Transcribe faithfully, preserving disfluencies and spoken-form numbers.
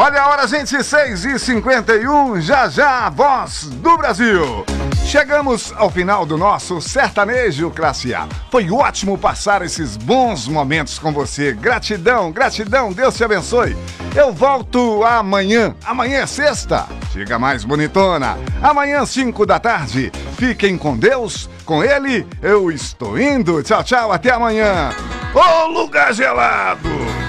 Olha a hora, gente, seis e cinquenta e um, já já a voz do Brasil. Chegamos ao final do nosso sertanejo classe A. Foi ótimo passar esses bons momentos com você. Gratidão, gratidão, Deus te abençoe. Eu volto amanhã. Amanhã é sexta. Chega mais bonitona. Amanhã, cinco da tarde. Fiquem com Deus. Com Ele, eu estou indo. Tchau, tchau. Até amanhã. Ô, lugar gelado!